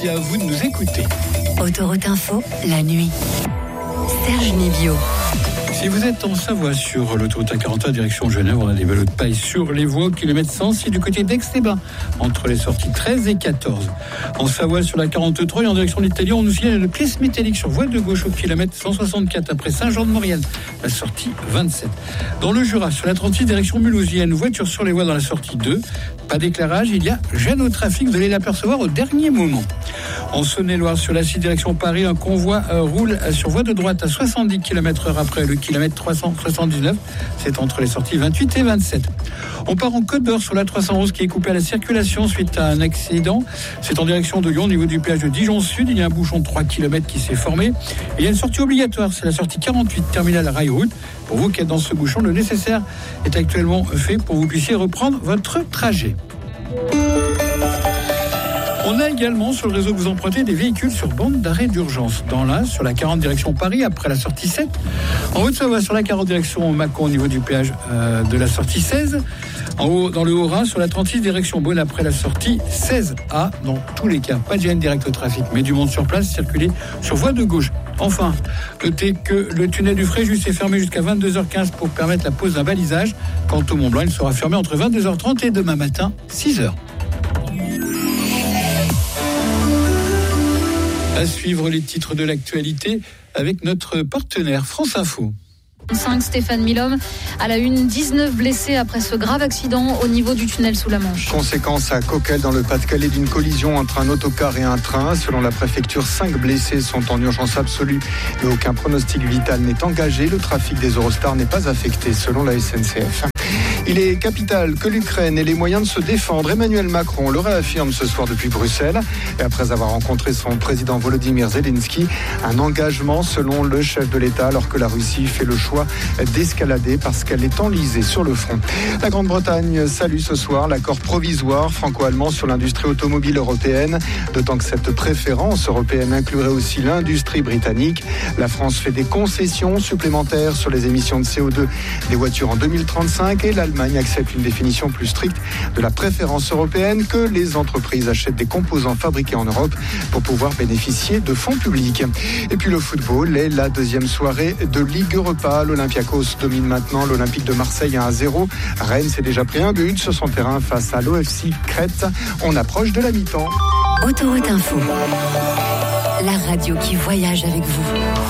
Merci à vous de nous écouter. Autoroute Info, la nuit. Serge Nivio. Si vous êtes en Savoie sur l'autoroute A41 direction Genève, on a des vélos de paille sur les voies au kilomètre 106 du côté d'Aix-les-Bains, entre les sorties 13 et 14. En Savoie sur la 43 et en direction d'Italie, on nous signale une pièce métallique sur voie de gauche au kilomètre 164 après Saint-Jean-de-Maurienne, la sortie 27. Dans le Jura, sur la 36 direction Mulhouse, il y a une voiture sur les voies dans la sortie 2. Pas d'éclairage, il y a gêne au trafic, vous allez l'apercevoir au dernier moment. En Saône-et-Loire, sur la 6 direction Paris, un convoi roule sur voie de droite à 70 km/h après le kilomètre 379. C'est entre les sorties 28 et 27. On part en Côte d'Or sur la 311 qui est coupée à la circulation suite à un accident. C'est en direction de Lyon, au niveau du péage de Dijon Sud. Il y a un bouchon de 3 km qui s'est formé. Et il y a une sortie obligatoire, c'est la sortie 48, terminale Rail Route. Pour vous qui êtes dans ce bouchon, le nécessaire est actuellement fait pour que vous puissiez reprendre votre trajet. On a également sur le réseau que vous empruntez des véhicules sur bande d'arrêt d'urgence. Dans l'Ain, sur la 40 direction Paris, après la sortie 7. En Haute-Savoie, sur la 40 direction Mâcon, au niveau du péage de la sortie 16. En haut, dans le Haut-Rhin, sur la 36 direction Beaune, après la sortie 16A. Dans tous les cas, pas de gêne direct au trafic, mais du monde sur place, circuler sur voie de gauche. Enfin, notez que le tunnel du Fréjus est fermé jusqu'à 22h15 pour permettre la pose d'un balisage. Quant au Mont-Blanc, il sera fermé entre 22h30 et demain matin, 6h. À suivre les titres de l'actualité avec notre partenaire France Info. 5, Stéphane Milhomme à la une, 19 blessés après ce grave accident au niveau du tunnel sous la Manche. Conséquence à Coquel dans le Pas-de-Calais d'une collision entre un autocar et un train. Selon la préfecture, 5 blessés sont en urgence absolue et aucun pronostic vital n'est engagé. Le trafic des Eurostars n'est pas affecté selon la SNCF. Il est capital que l'Ukraine ait les moyens de se défendre. Emmanuel Macron le réaffirme ce soir depuis Bruxelles. Et après avoir rencontré son président Volodymyr Zelensky, un engagement selon le chef de l'État alors que la Russie fait le choix d'escalader parce qu'elle est enlisée sur le front. La Grande-Bretagne salue ce soir l'accord provisoire franco-allemand sur l'industrie automobile européenne, d'autant que cette préférence européenne inclurait aussi l'industrie britannique. La France fait des concessions supplémentaires sur les émissions de CO2 des voitures en 2035 et l'Allemagne accepte une définition plus stricte de la préférence européenne, que les entreprises achètent des composants fabriqués en Europe pour pouvoir bénéficier de fonds publics. Et puis le football est la deuxième soirée de Ligue Europa. L'Olympiakos domine maintenant l'Olympique de Marseille 1-0. Rennes s'est déjà pris un but sur son terrain face à l'OFC Crète. On approche de la mi-temps. Autoroute Info, la radio qui voyage avec vous.